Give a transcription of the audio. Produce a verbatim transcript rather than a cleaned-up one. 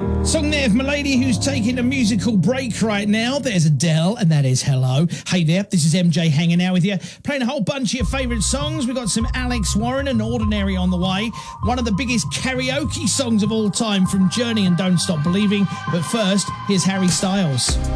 Song there from a lady who's taking a musical break right now. There's Adele, and that is Hello. Hey there, this is M J hanging out with you, playing a whole bunch of your favourite songs. We've got some Alex Warren and Ordinary on the way. One of the biggest karaoke songs of all time from Journey and Don't Stop Believing. But first, here's Harry Styles.